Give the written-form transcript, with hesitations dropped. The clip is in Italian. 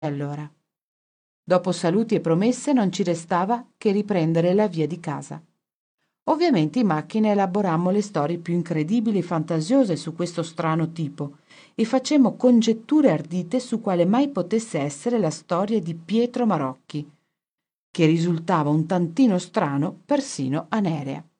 allora. Dopo saluti e promesse non ci restava che riprendere la via di casa. Ovviamente in macchina elaborammo le storie più incredibili e fantasiose su questo strano tipo e facemmo congetture ardite su quale mai potesse essere la storia di Pietro Marocchi, che risultava un tantino strano persino a Nerea.